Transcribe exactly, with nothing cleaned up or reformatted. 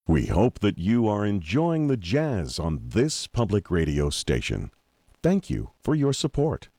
We hope that you are enjoying the jazz on this public radio station. Thank you for your support.